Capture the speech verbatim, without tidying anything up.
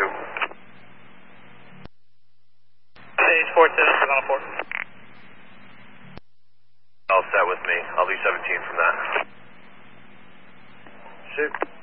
two. Stage four ten, Savannah four. All set with me. I'll be seventeen from that. Shoot.